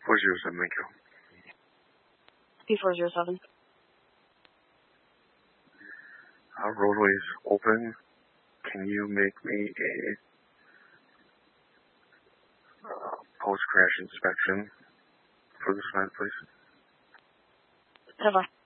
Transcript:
407, thank you. P407. Roadway's open. Can you make me a post-crash inspection for this event, please? Have I?